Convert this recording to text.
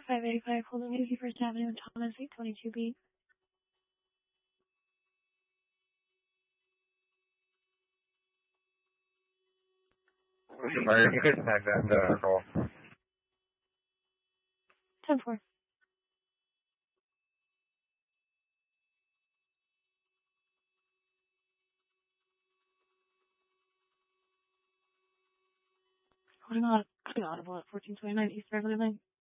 585 holding Easy First Avenue and Thomas 822B. Sorry, you could tag that call. 10-4. Holding audible at 1429 East Beverly Lane.